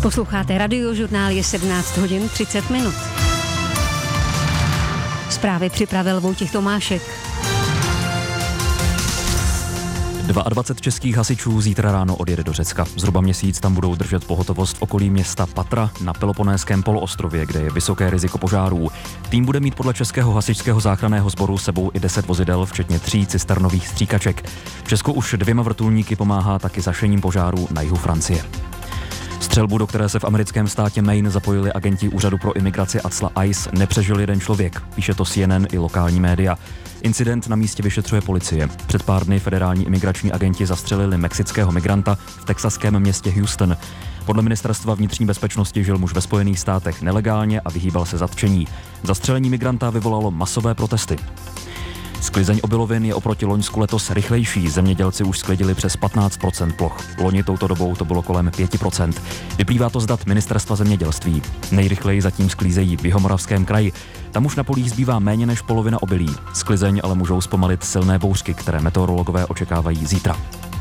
Posloucháte Radiožurnál, je 17 hodin 30 minut. Zprávy připravil Vojtěch Tomášek. 22 českých hasičů zítra ráno odjede do Řecka. Zhruba měsíc tam budou držet pohotovost v okolí města Patra na Peloponésském poloostrově, kde je vysoké riziko požárů. Tým bude mít podle Českého hasičského záchranného sboru sebou i 10 vozidel, včetně 3 cisternových stříkaček. V Česku už 2 vrtulníky pomáhá taky zašením požárů na jihu Francie. Střelbu, do které se v americkém státě Maine zapojili agenti Úřadu pro imigraci ACLA ICE, nepřežil jeden člověk. Píše to CNN i lokální média. Incident na místě vyšetřuje policie. Před pár dny federální imigrační agenti zastřelili mexického migranta v texaském městě Houston. Podle ministerstva vnitřní bezpečnosti žil muž ve Spojených státech nelegálně a vyhýbal se zatčení. Zastřelení migranta vyvolalo masové protesty. Sklizeň obilovin je oproti loňsku letos rychlejší. Zemědělci už sklidili přes 15% ploch. Loni touto dobou to bylo kolem 5%. Vyplývá to z dat ministerstva zemědělství. Nejrychleji zatím sklízejí v Jihomoravském kraji. Tam už na polích zbývá méně než polovina obilí. Sklizeň ale můžou zpomalit silné bouřky, které meteorologové očekávají zítra.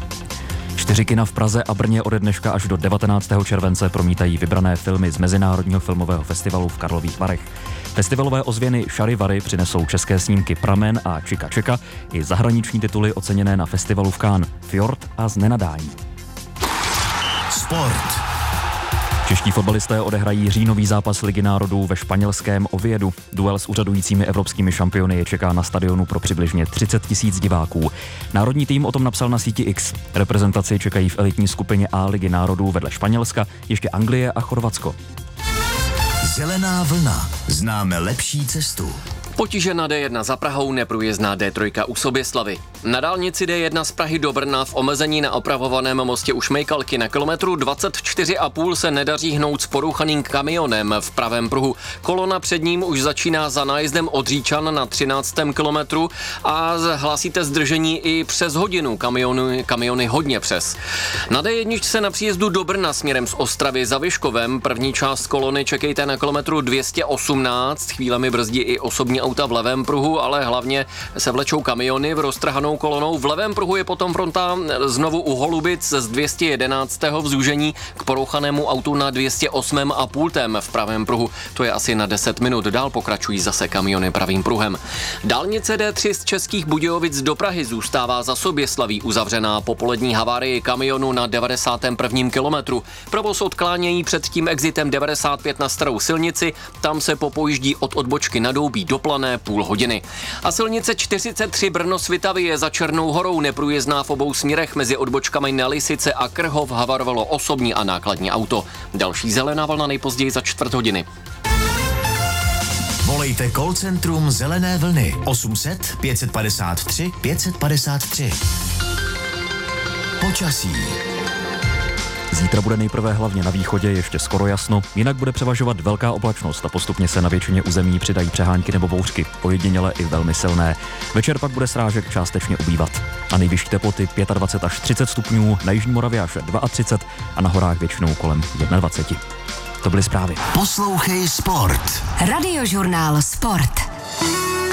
4 kina v Praze a Brně ode dneška až do 19. července promítají vybrané filmy z Mezinárodního filmového festivalu v Karlových Varech. Festivalové ozvěny Šarivary přinesou české snímky Pramen a Čika Čeka i zahraniční tituly oceněné na festivalu v Cannes, Fjord a Znenadání. Sport. Čeští fotbalisté odehrají říjnový zápas Ligy národů ve španělském Oviedu. Duel s úřadujícími evropskými šampiony je čeká na stadionu pro přibližně 30 000 diváků. Národní tým o tom napsal na síti X. Reprezentaci čekají v elitní skupině A Ligy národů vedle Španělska ještě Anglie a Chorvatsko. Zelená vlna. Známe lepší cestu. Potíže na D1 za Prahou, neprůjezdná D3 u Soběslavy. Na dálnici D1 z Prahy do Brna v omezení na opravovaném mostě u Šmejkalky na kilometru 24,5 se nedaří hnout s porouchaným kamionem v pravém pruhu. Kolona před ním už začíná za nájezdem od Říčan na 13. kilometru a hlásíte zdržení i přes hodinu, kamiony hodně přes. Na D1 se na příjezdu do Brna směrem z Ostravy za Vyškovem první část kolony čekejte na kilometru 218, chvílemi brzdí i osobní auta v levém pruhu, ale hlavně se vlečou kamiony v roztrhanou kolonou. V levém pruhu je potom fronta znovu u Holubic z 211. v zúžení k porouchanému autu na 208,5. v pravém pruhu. To je asi na 10 minut. Dál pokračují zase kamiony pravým pruhem. Dálnice D3 z Českých Budějovic do Prahy zůstává za Soběslaví uzavřená po polední havárii kamionu na 91. kilometru. Provoz odklánějí před tím exitem 95 na starou silnici, tam se popojíždí od odbočky na Doubí do Plané půl hodiny. A silnice 43 Brno-Svitavy je za Černou horou neprůjezdná v obou směrech, mezi odbočkami na Lisice a Krhov havarovalo osobní a nákladní auto. Další zelená vlna nejpozději za 4 hodiny. Volejte call centrum Zelené vlny 800 553 553. Počasí. Zítra bude nejprve hlavně na východě ještě skoro jasno, jinak bude převažovat velká oblačnost a postupně se na většině území přidají přehánky nebo bouřky, ojediněle i velmi silné. Večer pak bude srážek částečně ubývat. A nejvyšší teploty 25 až 30 stupňů, na jižní Moravě až 32 a na horách většinou kolem 21. To byly zprávy. Poslouchej Sport. Radiožurnál Sport.